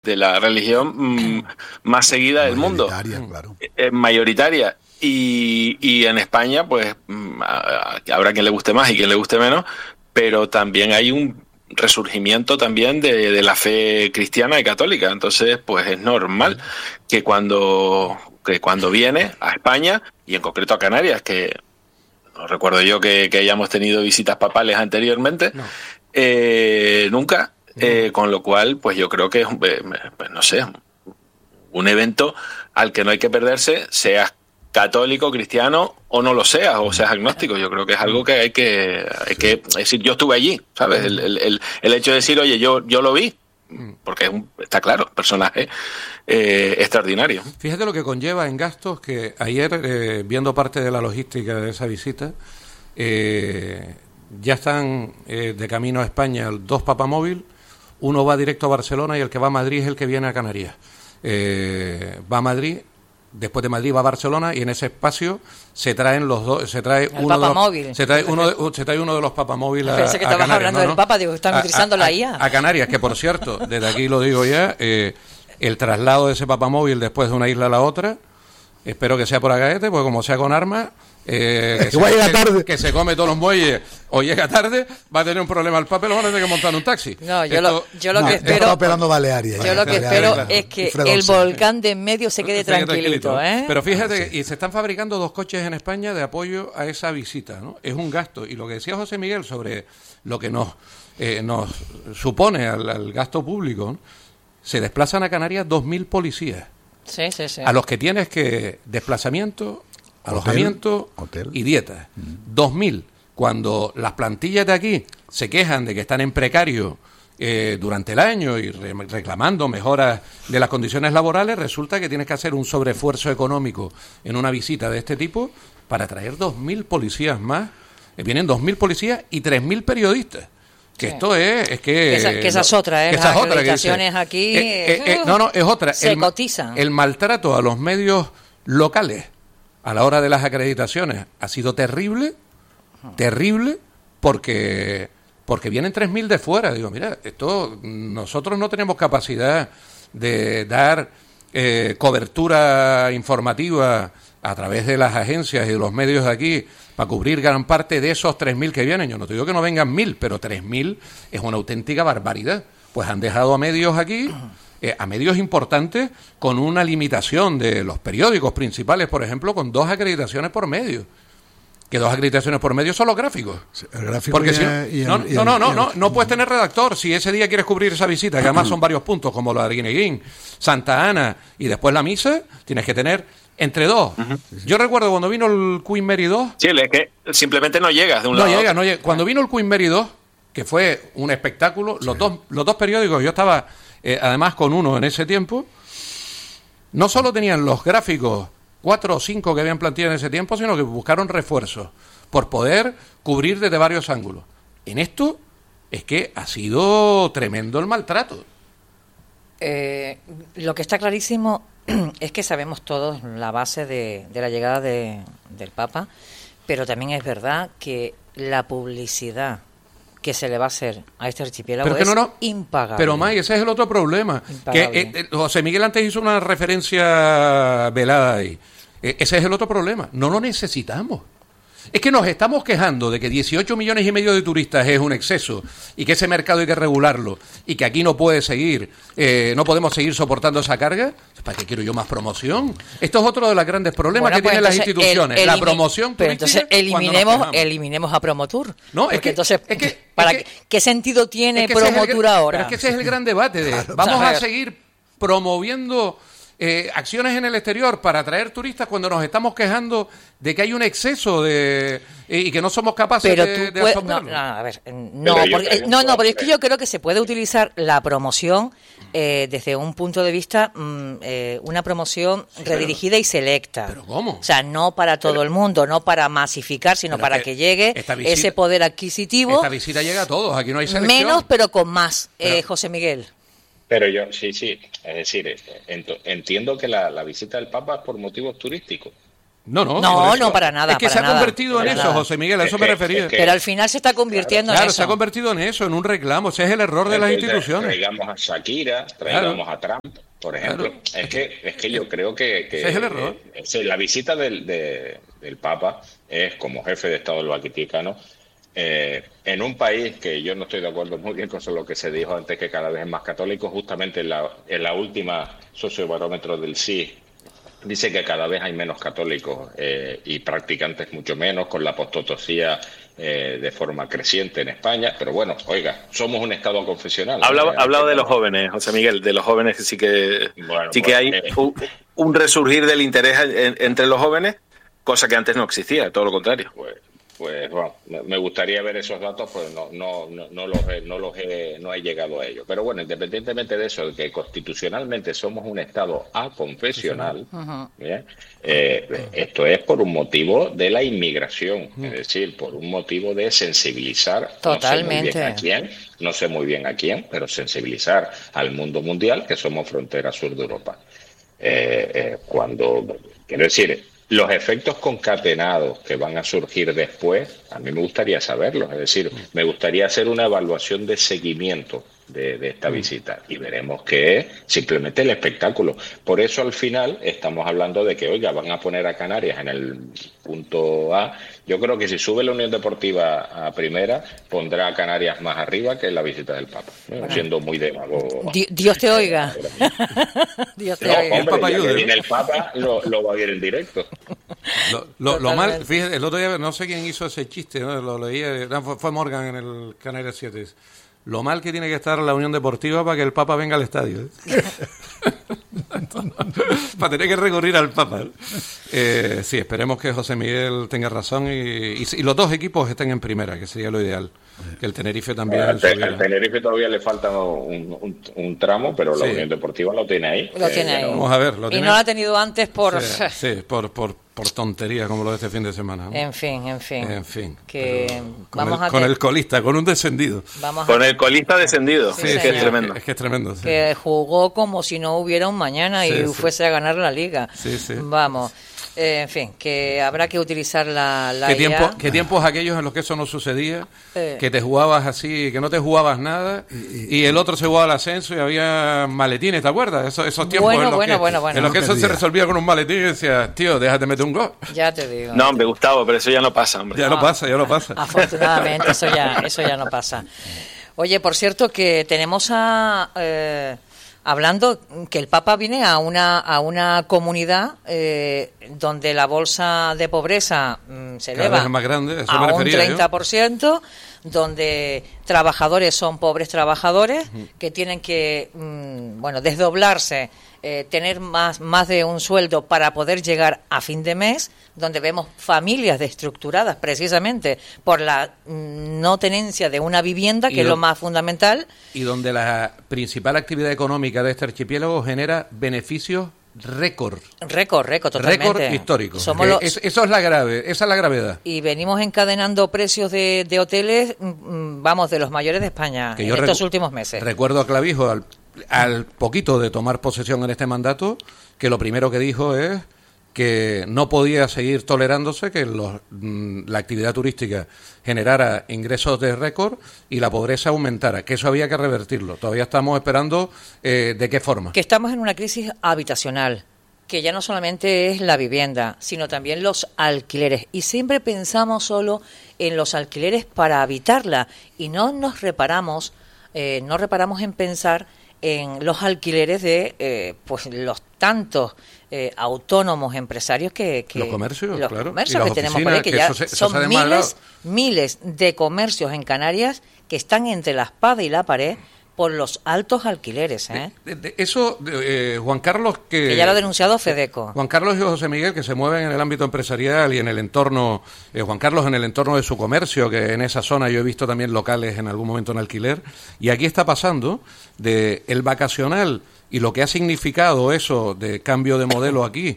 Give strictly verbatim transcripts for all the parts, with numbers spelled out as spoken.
de la religión mmm, más seguida del mundo. Mayoritaria, claro. Eh, mayoritaria. Y, y en España, pues, habrá quien le guste más y quien le guste menos, pero también hay un resurgimiento también de, de la fe cristiana y católica. Entonces, pues es normal que cuando, que cuando viene a España, y en concreto a Canarias, que no recuerdo yo que, que hayamos tenido visitas papales anteriormente, no. eh, nunca, no. eh, con lo cual, pues yo creo que es, pues, no sé, un evento al que no hay que perderse, seas católico, cristiano o no lo seas, o seas agnóstico. Yo creo que es algo que hay que, hay que es decir, yo estuve allí, ¿sabes? El, el, el hecho de decir, oye, yo, yo lo vi, porque es un, está claro, personaje eh, extraordinario. Fíjate lo que conlleva en gastos, que ayer, eh, viendo parte de la logística de esa visita, eh, ya están eh, de camino a España dos papamóvil, uno va directo a Barcelona y el que va a Madrid es el que viene a Canarias. Eh, va a Madrid, después de Madrid va a Barcelona y en ese espacio se traen los dos, se trae el uno papamóvil. de los, se trae uno de, se trae uno de los papamóviles a, Pensé que estabas Canarias, hablando ¿no? del Papa, digo, están a, utilizando a, la a, I A. A Canarias, que por cierto, desde aquí lo digo ya, eh, el traslado de ese papamóvil después de una isla a la otra, espero que sea por Agaete, porque como sea con armas, eh, que, se, que, que se come todos los muelles o llega tarde, va a tener un problema el papel, lo van a tener que montar en un taxi. No, yo Esto, lo, yo lo no, que espero operando Balearia, yo lo que Balearia, espero claro. es que el volcán de en medio se quede tranquilito, tranquilito, ¿eh? Pero fíjate, ah, sí. y se están fabricando dos coches en España de apoyo a esa visita, ¿no? Es un gasto, y lo que decía José Miguel sobre lo que nos eh, nos supone al, al gasto público, ¿no? Se desplazan a Canarias dos mil policías. Sí, sí, sí. A los que tienes que desplazamiento, alojamiento hotel, hotel. y dieta. Dos mil. Cuando las plantillas de aquí se quejan de que están en precario eh, durante el año y re reclamando mejoras de las condiciones laborales, resulta que tienes que hacer un sobreesfuerzo económico en una visita de este tipo para traer dos mil policías más. Eh, vienen dos mil policías y tres mil periodistas. Que sí. Esto es, es que... Esa, que esa es otra, ¿eh? Esa Las es otra acreditaciones aquí... Eh, eh, eh, no, no, es otra. Se el, cotizan. El maltrato a los medios locales a la hora de las acreditaciones ha sido terrible, terrible, porque porque vienen tres mil de fuera. Digo, mira, esto nosotros no tenemos capacidad de dar eh, cobertura informativa a través de las agencias y de los medios de aquí para cubrir gran parte de esos tres mil que vienen. Yo no te digo que no vengan mil, pero tres mil es una auténtica barbaridad. Pues han dejado a medios aquí... Eh, a medios importantes con una limitación de los periódicos principales, por ejemplo, con dos acreditaciones por medio. Que dos acreditaciones por medio son los gráficos. Sí, el gráfico Porque y si el, y el, no, y el, no, no, no, y el, no, no puedes tener redactor. Si ese día quieres cubrir esa visita, que además son varios puntos, como la de Arguineguín, Santa Ana y después la misa, tienes que tener entre dos. Uh-huh. Yo recuerdo cuando vino el Queen Mary dos... Sí, es que simplemente no llegas de un no lado. Llega, no llega. Cuando vino el Queen Mary dos, que fue un espectáculo, sí. los, dos, los dos periódicos, yo estaba... Eh, además con uno en ese tiempo, no solo tenían los gráficos cuatro o cinco que habían planteado en ese tiempo, sino que buscaron refuerzos por poder cubrir desde varios ángulos. En esto es que ha sido tremendo el maltrato. Eh, lo que está clarísimo es que sabemos todos la base de, de la llegada de, del Papa, pero también es verdad que la publicidad que se le va a hacer a este archipiélago pero que es no, no. impagable. Pero, May, ese es el otro problema. Impagable. Que eh, José Miguel antes hizo una referencia velada ahí. Eh, ese es el otro problema. No lo necesitamos. Es que nos estamos quejando de que dieciocho millones y medio de turistas es un exceso y que ese mercado hay que regularlo y que aquí no puede seguir, eh, no podemos seguir soportando esa carga. ¿Para qué quiero yo más promoción? Esto es otro de los grandes problemas bueno, que pues tienen las instituciones, el, el, la promoción pero turística. Pero entonces eliminemos, eliminemos a Promotour. No, es que, entonces, es que, ¿para es que, qué sentido tiene es que Promotour el, ahora? Pero es que ese es el gran debate de claro, vamos a seguir promoviendo Eh, acciones en el exterior para atraer turistas cuando nos estamos quejando de que hay un exceso de eh, y que no somos capaces pero de, tú de puedes, absorberlo. No, no, a ver, no, porque, no, no, pero es que yo creo que se puede utilizar la promoción eh, desde un punto de vista, mm, eh, una promoción sí, redirigida pero, y selecta. ¿Pero cómo? O sea, no para todo pero, el mundo, no para masificar, sino para que, que llegue visita, ese poder adquisitivo. Esta visita llega a todos, aquí no hay selección. Menos, pero con más, pero, eh, José Miguel. Pero yo, sí, sí, es decir, entiendo que la, la visita del Papa es por motivos turísticos. No, no, no, no, para nada. Es que para se ha nada, convertido en eso, nada. José Miguel, a eso es me que, refería. Es que, Pero al final se está convirtiendo claro, en eso. Claro, se ha convertido en eso, en un reclamo. Ese es el error de las instituciones. Traigamos a Shakira, traigamos claro. a Trump, por ejemplo. Claro. Es que es que yo creo que, que ese es el error. Eh, eh, la visita del, de, del Papa es como jefe de Estado del Vaticano. Eh, en un país que yo no estoy de acuerdo muy bien con lo que se dijo antes, que cada vez es más católico, justamente en la, en la última sociobarómetro del C I E dice que cada vez hay menos católicos eh, y practicantes mucho menos, con la apostatosía eh, de forma creciente en España. Pero bueno, oiga, somos un estado confesional. Ha hablado, ha hablado de los jóvenes, José Miguel, de los jóvenes que sí que, bueno, sí pues, que hay eh, un, un resurgir del interés en, entre los jóvenes, cosa que antes no existía, todo lo contrario. Pues, Pues bueno, me gustaría ver esos datos, pues no no no, no los he, no los he, no he llegado a ellos. Pero bueno, independientemente de eso, de que constitucionalmente somos un estado aconfesional, uh-huh. ¿eh? Eh, esto es por un motivo de la inmigración, uh-huh. es decir, por un motivo de sensibilizar, Totalmente. no sé muy bien a quién, no sé muy bien a quién, pero sensibilizar al mundo mundial, que somos frontera sur de Europa. Eh, eh, cuando, quiero decir, los efectos concatenados que van a surgir después, a mí me gustaría saberlos. Es decir, me gustaría hacer una evaluación de seguimiento de, de esta visita y veremos qué es simplemente el espectáculo. Por eso al final estamos hablando de que, oiga, van a poner a Canarias en el punto A. Yo creo que si sube la Unión Deportiva a primera, pondrá a Canarias más arriba que la visita del Papa, ¿no? Bueno. Siendo muy demagogo. Dios te oiga. Dios te no, oiga. Hombre, el Papa ayude. Viene el Papa, lo, lo va a ver en directo. Lo, lo, lo mal, fíjate, el otro día no sé quién hizo ese chiste, ¿no? Lo leía, fue, fue Morgan en el Canarias siete. Lo mal que tiene que estar la Unión Deportiva para que el Papa venga al estadio, ¿eh? Para tener que recurrir al Papa. Eh, sí, esperemos que José Miguel tenga razón y, y, y los dos equipos estén en primera, que sería lo ideal. Que el Tenerife también. Al te, Tenerife todavía le falta un, un, un tramo, pero la sí. Unión Deportiva lo tiene ahí. Lo tiene ahí. Vamos a ver. Lo tiene. Y no lo ha tenido antes por. Sí, sí por, por, por tonterías como lo de este fin de semana, ¿no? En fin, en fin. En fin. Que con, vamos el, a con te... el colista, con un descendido. Vamos con a... el colista descendido. Sí, sí, es que es tremendo. Es que es tremendo. Sí. Que jugó como si no hubiera un mañana y sí, fuese sí. a ganar la liga. Sí, sí. Vamos. Eh, en fin, que habrá que utilizar la, la ¿Qué, tiempo, ¿Qué tiempos aquellos en los que eso no sucedía? Eh. Que te jugabas así, que no te jugabas nada y, y el otro se jugaba al ascenso y había maletines, ¿te acuerdas? Esos, esos tiempos bueno, en los bueno, que, bueno, bueno. en los que eso se resolvía con un maletín y decías, tío, déjate meter un gol. Ya te digo. No, hombre, Gustavo, pero eso ya no pasa, hombre. Ya no, no pasa, ya no pasa. Afortunadamente, eso ya, eso ya no pasa. Oye, por cierto, que tenemos a... Eh, hablando que el Papa viene a una a una comunidad eh, donde la bolsa de pobreza mm, se Cada eleva vez más grande, eso a me un refería, treinta por ciento, ¿yo? Donde trabajadores son pobres trabajadores uh-huh. que tienen que mm, bueno desdoblarse, eh, tener más más de un sueldo para poder llegar a fin de mes, donde vemos familias destructuradas precisamente por la mm, no tenencia de una vivienda, que y es lo más fundamental. Y donde la principal actividad económica de este archipiélago genera beneficios récord. Récord, récord, totalmente. Récord histórico. Somos los... es, eso es la grave, esa es la gravedad. Y venimos encadenando precios de, de hoteles, vamos, de los mayores de España que en estos recu- últimos meses. Recuerdo a Clavijo, al, al poquito de tomar posesión en este mandato, que lo primero que dijo es que no podía seguir tolerándose que los, la actividad turística generara ingresos de récord y la pobreza aumentara, que eso había que revertirlo. Todavía estamos esperando eh, de qué forma. Que estamos en una crisis habitacional, que ya no solamente es la vivienda, sino también los alquileres. Y siempre pensamos solo en los alquileres para habitarla y no nos reparamos, eh, no reparamos en pensar en los alquileres de eh, pues los tantos eh, autónomos empresarios que, que los comercios, los claro, comercios que tenemos por ahí, que, que ya eso se, eso son miles, miles de comercios en Canarias que están entre la espada y la pared por los altos alquileres, ¿eh? De, de, eso, de, eh, Juan Carlos, que... Que ya lo ha denunciado Fedeco. Juan Carlos y José Miguel, que se mueven en el ámbito empresarial y en el entorno... Eh, Juan Carlos en el entorno de su comercio, que en esa zona yo he visto también locales en algún momento en alquiler. Y aquí está pasando de el vacacional y lo que ha significado eso de cambio de modelo aquí,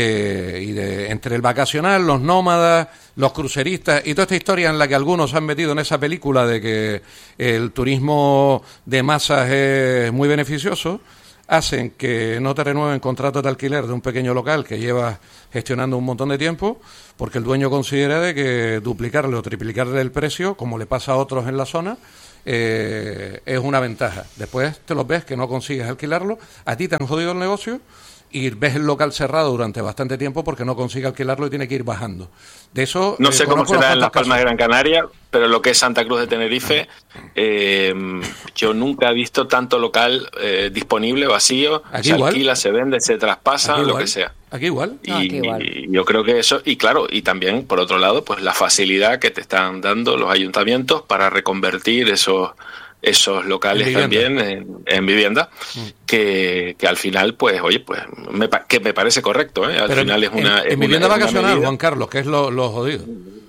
eh, y de entre el vacacional, los nómadas, los cruceristas y toda esta historia en la que algunos han metido en esa película de que el turismo de masas es muy beneficioso, hacen que no te renueven contratos de alquiler de un pequeño local que llevas gestionando un montón de tiempo, porque el dueño considera de que duplicarle o triplicarle el precio, como le pasa a otros en la zona, eh, es una ventaja. Después te los ves que no consigues alquilarlo, a ti te han jodido el negocio y ves el local cerrado durante bastante tiempo porque no consigue alquilarlo y tiene que ir bajando. De eso no eh, sé cómo será en Las Palmas de Gran Canaria, pero lo que es Santa Cruz de Tenerife, eh, yo nunca he visto tanto local eh, disponible, vacío, aquí se igual. alquila, se vende, se traspasa, Aquí lo igual. que sea. Aquí igual. Y, No, aquí igual. y yo creo que eso, y claro, y también por otro lado, pues la facilidad que te están dando los ayuntamientos para reconvertir esos esos locales en también en, en vivienda, mm. que, que al final, pues, oye, pues me, que me parece correcto, ¿eh? Al Pero final en, es una... En, es en vivienda una, vacacional, una Juan Carlos, que es lo, lo jodido.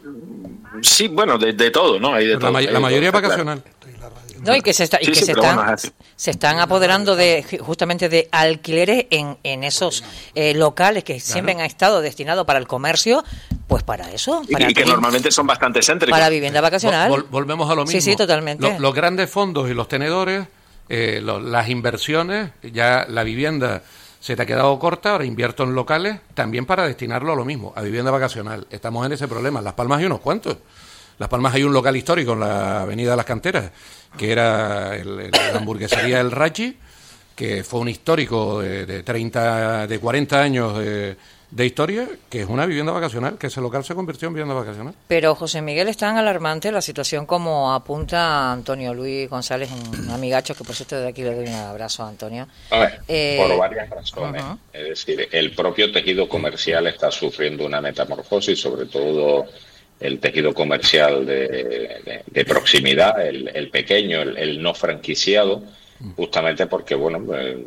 Sí, bueno, de, de todo, ¿no? Hay de la, todo, may hay la de mayoría todo, vacacional. Claro. No, y que se, está, y sí, que sí, se, pero están, bueno, es se están apoderando de justamente de alquileres en, en esos eh, locales que siempre claro. han estado destinados para el comercio, pues para eso. Y, para y que vi- normalmente son bastante céntricos. Para vivienda vacacional. Vol volvemos a lo mismo. Sí, sí, totalmente. Lo, los grandes fondos y los tenedores, eh, lo, las inversiones, ya la vivienda se te ha quedado corta, ahora invierto en locales también para destinarlo a lo mismo, a vivienda vacacional. Estamos en ese problema. En Las Palmas hay unos cuantos. Las Palmas hay un local histórico en la Avenida de las Canteras, que era el, el, la hamburguesería El Rachi, que fue un histórico de, de treinta, de cuarenta años de, de historia, que es una vivienda vacacional, que ese local se convirtió en vivienda vacacional. Pero, José Miguel, es tan alarmante la situación como apunta Antonio Luis González, un amigacho, que por cierto de aquí le doy un abrazo a Antonio. A ver, Eh, por varias razones. uh-huh. Es decir, el propio tejido comercial está sufriendo una metamorfosis, sobre todo el tejido comercial de, de, de proximidad, el, el pequeño, el, el no franquiciado, justamente porque, bueno, eh,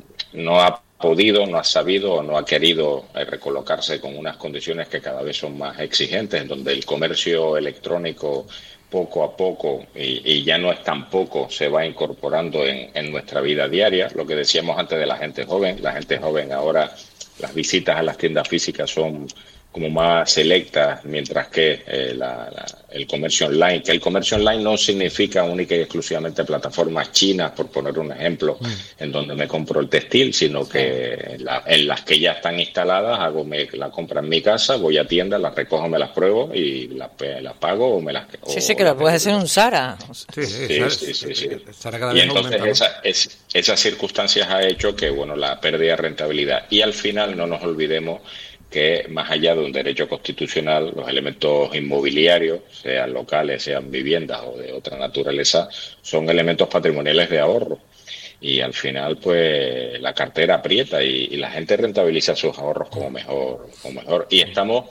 no ha podido, no ha sabido o no ha querido eh, recolocarse con unas condiciones que cada vez son más exigentes, en donde el comercio electrónico poco a poco, y, y ya no es tan poco, se va incorporando en, en nuestra vida diaria. Lo que decíamos antes de la gente joven, la gente joven ahora, las visitas a las tiendas físicas son como más selectas, mientras que eh, la, la, el comercio online, que el comercio online no significa única y exclusivamente plataformas chinas, por poner un ejemplo, mm. en donde me compro el textil, sino sí. que la, en las que ya están instaladas, hago me, la compra en mi casa, voy a tiendas, las recojo, me las pruebo y las, las pago o me las... Sí, o sí, que lo puedes hacer un Zara. Sí, sí, sí, Zara, sí, sí, sí. Zara cada y vez entonces aumenta, esa, es, esas circunstancias ha hecho que, bueno, la pérdida de rentabilidad. Y al final no nos olvidemos que más allá de un derecho constitucional, los elementos inmobiliarios, sean locales, sean viviendas o de otra naturaleza, son elementos patrimoniales de ahorro. Y al final, pues, la cartera aprieta y, y la gente rentabiliza sus ahorros como mejor. Como mejor. Y estamos,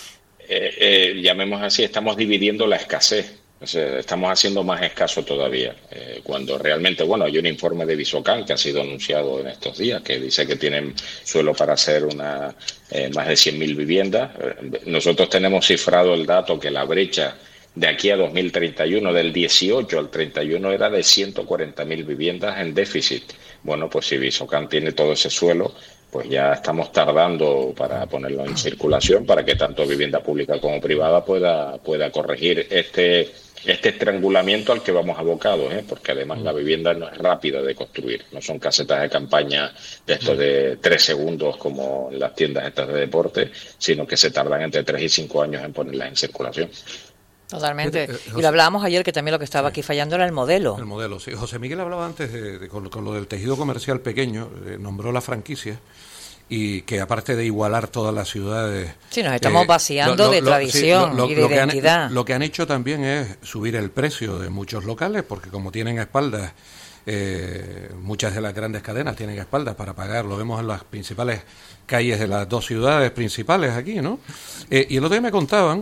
eh, eh, llamemos así, estamos dividiendo la escasez. O sea, estamos haciendo más escaso todavía, eh, cuando realmente, bueno, hay un informe de Visocan que ha sido anunciado en estos días, que dice que tienen suelo para hacer una, eh, más de cien mil viviendas. Eh, nosotros tenemos cifrado el dato que la brecha de aquí a dos mil treinta y uno, del dieciocho al treinta y uno, era de ciento cuarenta mil viviendas en déficit. Bueno, pues si Visocan tiene todo ese suelo, pues ya estamos tardando para ponerlo en circulación, para que tanto vivienda pública como privada pueda, pueda corregir este... este estrangulamiento al que vamos abocados, ¿eh? Porque además la vivienda no es rápida de construir, no son casetas de campaña de estos de tres segundos como en las tiendas estas de deporte, sino que se tardan entre tres y cinco años en ponerlas en circulación. Totalmente. Eh, eh, y lo hablábamos ayer, que también lo que estaba aquí fallando era el modelo. El modelo, sí. José Miguel hablaba antes de, de, con, con lo del tejido comercial pequeño, eh, nombró la franquicia, y que aparte de igualar todas las ciudades... Sí, nos estamos eh, vaciando lo, lo, de lo, tradición sí, lo, lo, y de lo identidad. Que han, lo que han hecho también es subir el precio de muchos locales, porque como tienen espaldas, eh, muchas de las grandes cadenas tienen espaldas para pagar, lo vemos en las principales calles de las dos ciudades principales aquí, ¿no? Eh, y el otro día me contaban,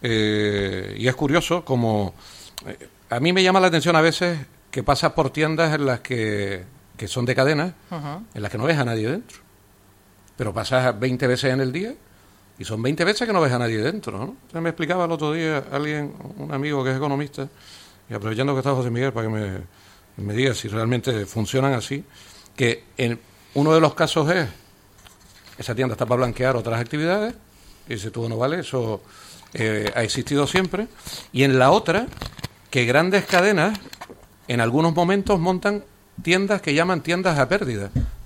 eh, y es curioso, como... Eh, a mí me llama la atención a veces que pasas por tiendas en las que, que son de cadenas, uh-huh. en las que no ves a nadie dentro. Pero pasas veinte veces en el día y son veinte veces que no ves a nadie dentro, ¿no? O sea, me explicaba el otro día alguien, un amigo que es economista, y aprovechando que está José Miguel para que me, me diga si realmente funcionan así, que en uno de los casos es, esa tienda está para blanquear otras actividades, y dice tú, no vale, eso eh, ha existido siempre, y en la otra, que grandes cadenas en algunos momentos montan tiendas que llaman tiendas a pérdida,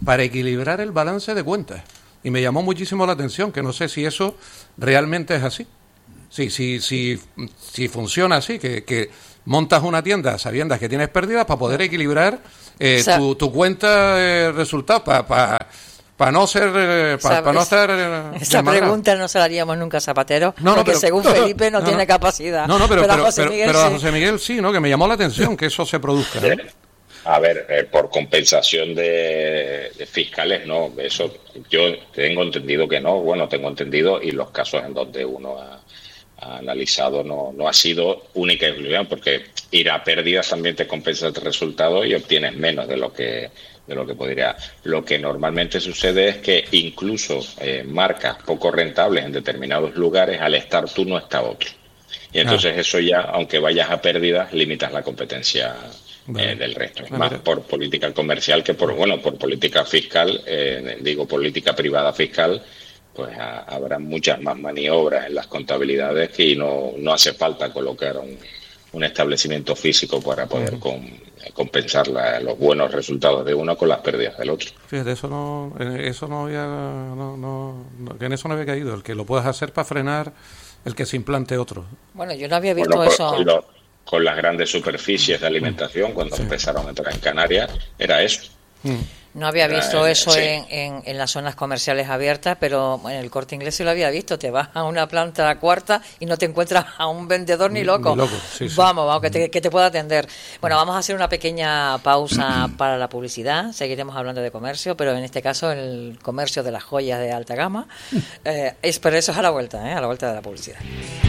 para equilibrar el balance de cuentas. Y me llamó muchísimo la atención, que no sé si eso realmente es así. Sí, sí, sí, si funciona así, que, que montas una tienda sabiendo que tienes pérdidas para poder equilibrar eh, o sea, tu, tu cuenta de resultados, para pa, pa no ser, eh, para pa no estar... Eh, esa pregunta no se la haríamos nunca a Zapatero, no, no, porque pero, según Felipe no, no tiene no, capacidad. No, no, pero, pero, pero, a José Miguel, pero, pero sí. a José Miguel sí, ¿no? Que me llamó la atención que eso se produzca, ¿no? A ver, eh, por compensación de, de fiscales, no, eso yo tengo entendido que no, bueno, tengo entendido, y los casos en donde uno ha, ha analizado no, no ha sido única y exclusiva, porque ir a pérdidas también te compensa el resultado y obtienes menos de lo que de lo que podría. Lo que normalmente sucede es que incluso eh, marcas poco rentables en determinados lugares, al estar tú no está otro. Y entonces ah. eso ya, aunque vayas a pérdidas, limitas la competencia Eh, del resto, es más por política comercial que por, bueno, por política fiscal, eh, digo política privada fiscal, pues a, habrá muchas más maniobras en las contabilidades que no, no hace falta colocar un, un establecimiento físico para poder uh-huh. con, compensar la, los buenos resultados de uno con las pérdidas del otro. Fíjate, eso no, eso no había, no, no, no, en eso no había caído, el que lo puedas hacer para frenar el que se implante otro. Bueno, yo no había visto bueno, eso. Por, lo, con las grandes superficies de alimentación, cuando sí. empezaron a entrar en Canarias, era eso. No había visto era, eso sí. en, en, en las zonas comerciales abiertas, pero en el Corte Inglés sí lo había visto. Te vas a una planta a la cuarta y no te encuentras a un vendedor ni loco. Ni loco sí, sí. Vamos, vamos, que te, que te pueda atender. Bueno, vamos a hacer una pequeña pausa para la publicidad. Seguiremos hablando de comercio, pero en este caso el comercio de las joyas de alta gama. Eh, es, pero eso es a la vuelta, ¿eh? A la vuelta de la publicidad.